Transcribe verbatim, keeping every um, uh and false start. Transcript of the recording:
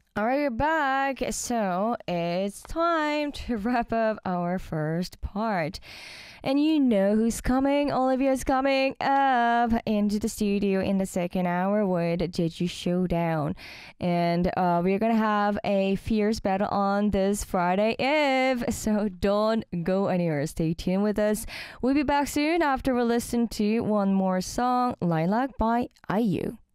All right, we're back. So it's time to wrap up our first part. And you know who's coming? Olivia is coming up into the studio in the second hour with Jeju Showdown. And uh, we're going to have a fierce battle on this Friday Eve. So don't go anywhere. Stay tuned with us. We'll be back soon after we listen to one more song, Lilac by I U.